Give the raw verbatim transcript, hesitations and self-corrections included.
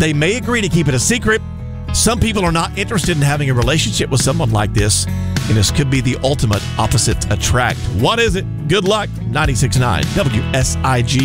They may agree to keep it a secret. Some people are not interested in having a relationship with someone like this, and this could be the ultimate opposite attract. What is it? Good luck. ninety-six point nine W S I G.